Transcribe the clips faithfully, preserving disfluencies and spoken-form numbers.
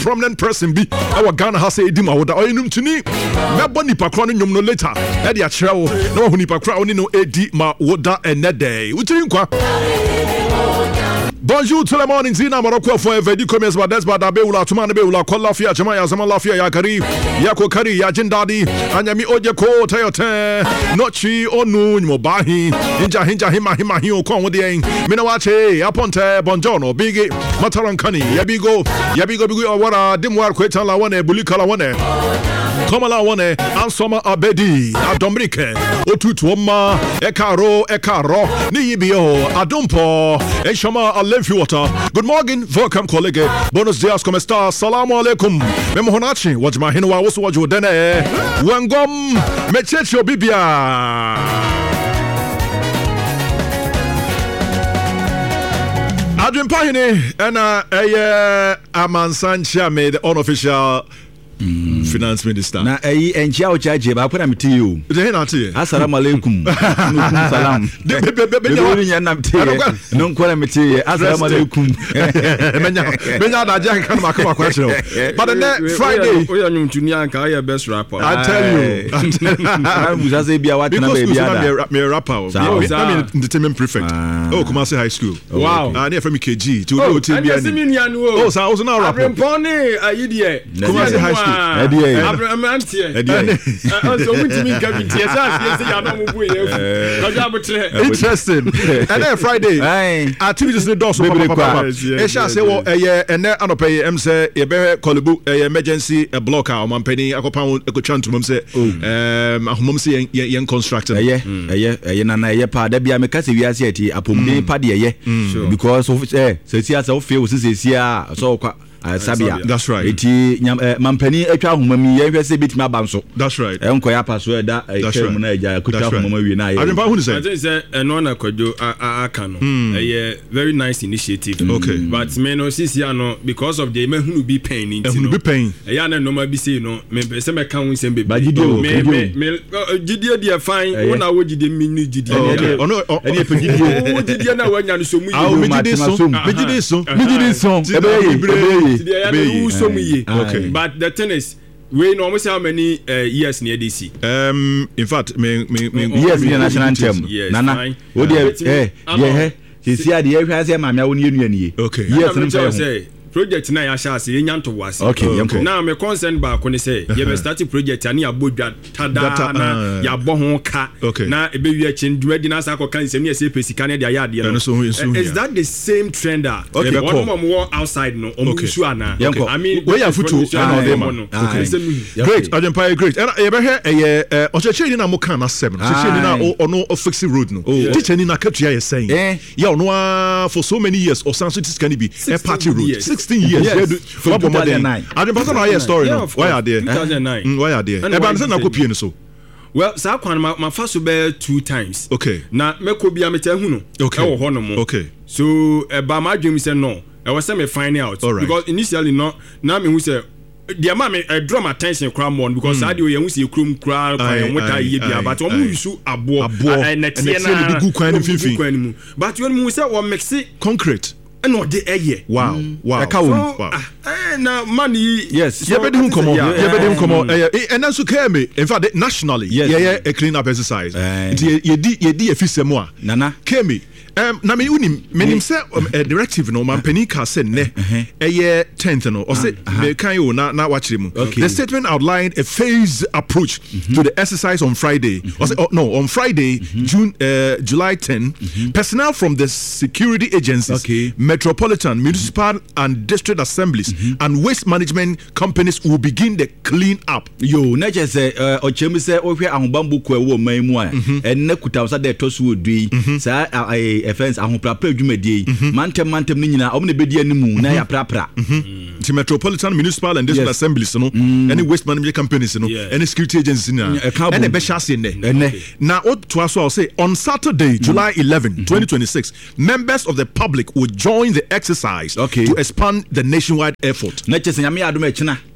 prominent person bi our Ghana has a edi ma woda oyinum tuni mebo nipa kro no nwom no later e de a kire wo na wo nipa kro oni no edi ma woda enede utiri nkwa. Bonjour tout le monde, Zina Morocco for a very commerce, but that's about Abeula, Tuman Beula, Colafia, Jamaya, Zamalafia, Yakari, Yako Kari, Yajindadi, Anyami Ojako, Toyota, Nochi, Onu, Mobahi, Hinja Hinja Hima Hima Hio, Conwadiang, Minawache, Aponte, Bonjono, Biggie, Mataran Kani, Yabigo, Yabigo, Bigo, Wara, Dimwar, Quetala, One, Bulikala, One. Komala One, Ansoma Abedi, Adomrike, Otutuoma, Ekaro, Ekaro, Nibio, Adumpo, Eshama Water. Good morning, welcome colleague. Buenos dias, como está? Salamu alaikum. Memo honachi, wajma hino wa wasu waju dene. Wangom, mechecho bibia. Adrian Pahini, and a Amansancha made the unofficial Mm. Finance Minister. Na eh enchia o charge ba put am to you. De he na te. Assalamu alaikum. Nukum salam. De be be be nya na te. No nkwala me te. Assalamu alaikum. Menya menya da ja kan ma ka kwa kire. But the Friday we are nyumtuni anka your best rapper. I tell you. I was say bia what na be bia. Me rapper. I mean determined prefect. Oh, Kumasi High School. Wow. Ah, near from K G to go to be. Oh, so I was now rapper. Abrempone ayidie. Kumasi High School. Eddie, Abraham Antie, Eddie. So we to me Kevin T S S. Interesting. And then Friday, activities in the doors. I shall say, well, a and then I pay M say a bear Kolibu emergency a blocker. Man penny a pound a chant to mum say, um, mum say young constructor. Yeah, yeah, yeah, na yeah, pa. There be a mekasi we are city. A pumbi paddy, yeah, because of eh, so see as of feels is here. So. Uh, Sabia. That's right. Eti mampani etwa homami ye hwese bitima banso. That's right. Enko ya paso da ekere mu na eja kuta homama wi na ye. I remember who say. I think say eno na kwadwo aka no. Eh very nice initiative. Okay. But me no sisi ano because of the mehunu bi pain into. Mehunu bi pain. Eh ya na normal bi say no me pese me kan wisem be. Me me me gidie dia fine. Wona wo gidie mi ni gidie. Ono eni pe gidie. Wo gidie na wanya no so mu yi. Ah me gidie so. Me gidie so. Me gidie so. Ebe okay. But the thing is, we know almost how many uh, years near D C. Um, in fact, me me me years near national anthem. Yes, Nana, oh dear, eh, yeah, he see the air say, "Mamma, we need you." Okay. Yes, I'm say. Project na ya sha se yen to wase. Okay, okay. Now me concern ba ko ne say ye be start project ani abodwa tada na ya bo ho ka na e be wi a chen duadi na sa ko kan sem ne say pesika na dia ya de no. Is that the same trend that okay one more outside no o issue ana? I mean we ya futu na dem. Great, Ajempire great. And e be he eh o cheche ni na mo kan na sem. Cheche ni na ono fix road no. Teacher ni na katua ye saying. Yeah, no for so many years or Sanso this can be a party road. sixteen years. Yes. From two thousand nine. I don't know your story. Yeah, why are there? two thousand nine. Mm, why are there? E ba na copy no so. Well, sa kwan ma ma fa so be two times. Okay. Na me ko bia me ta hu no. Okay. E wo ho no mo. Okay. So e ba ma dwem say no. E was say me find out right. because initially no na me hu say the man me draw my attention crowd more because mm. I do you see krum crowd kwan what I hear but omo use abo and na tie na good kwan mu but when we say we mix concrete and no dey eye wow wow so, wow eh na money yes you better him come on you better him come on and also care me in fact nationally yeah yeah a clean up exercise you di you di efisem a nana care me um na me unim menim say directive no man panika say ne eh tenth no or say me kan you na na watch mu the statement outlined a phased approach mm-hmm. to the exercise on Friday mm-hmm. or say, oh, no on Friday mm-hmm. June uh, July tenth mm-hmm. personnel from the security agencies okay. metropolitan municipal and district assemblies mm-hmm. and waste management companies will begin the clean up yo na je say o chemi say o hwe ahobambo ko e wo man mu a en na kuta so dey tosu odui sa offense ahoprapa adwumadie mantem mantem ni nyina omne bedi animu na ya prapra the metropolitan municipal and district assemblies no any waste management companies no any security agencies no and the beshase ne na o to aso say on Saturday July eleventh twenty twenty-six members of the public will join the exercise okay. to expand the nationwide effort na chese nyame adom echina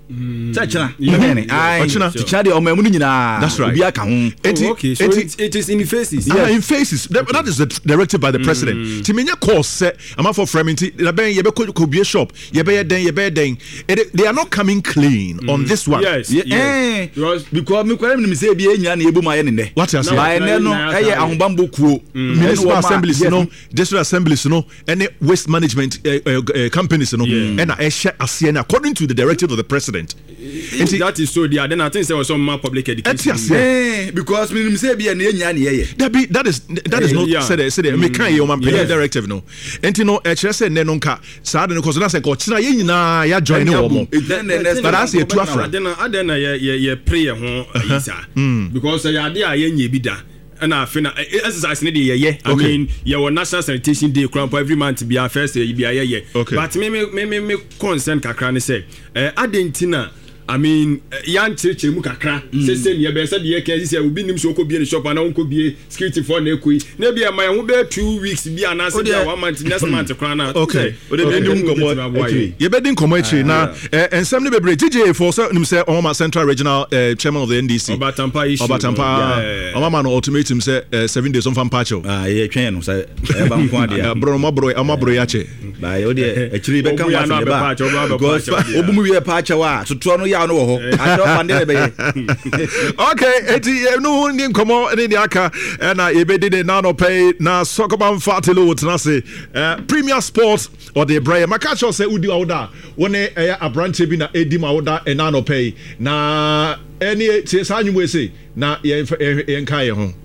Chachana. Chachana. Chachana o mamu nyina. That's right. Obi aka ho. Oh, okay, so it, it is in the faces. Yeah, in faces. That, that is the, directed by the president. Timenya course set. I'm for Freminti. Na ben yebe ko be shop. Yebe den yebe den. They are not coming clean mm. on this one. Yes. Yeah. yes. Because because me kwere me say bi enya na ebu ma ye ne. What you say? By ne no eye ahobambo kuo. Municipal assemblies, you know, district assemblies, you know, any waste management uh, uh, uh, companies, you know, yeah. and I share as according to the directive of the president. If that is so, there then I think there was some more public education. Yeah. Because me say bi enya enya ne ye. That be that is that is not said said me kan ye o man directive no. Enti no e kire say ne no nka saa de no cause na say ko kina ye nyina ya join ne omo. But as you two afra. Then then ye ye pray ho isa. Because ya de a ye nya bi da. And I feel exercise need yeah yeah. I okay. mean, your national sanitation day cramp every month be a first year be a yeah. Okay. But me me me me concern kakra ne say eh adentina I mean, yan church mu kakra say say ye be say the can say obi nim so ko bi the shop and won ko bi security for na ekui na bi am ho be two weeks bi ana say be one month next month kra na okay o de be nim komo ye be din komo echi na ensem ne bebre T J for say nim say Omama Central Regional chairman of the N D C Obatampa issue Obatampa Omama no ultimatum say seven days on fan pacho ah ye twen no say e ba nko ade bro mo bro ama bro ya che ba yo de echiri be kan wa se ba because obumu we pacho wa tutro no ya no ho I don't find it okay eti no ni nkomo ni ni aka na e be de na no pay na Soccerman Fatilo wotna say Premier Sports or the Brian Makacho say udi oda woni e abrante bi na edi ma oda e na no pay na any say sanyu we say na ye ye nka ye ho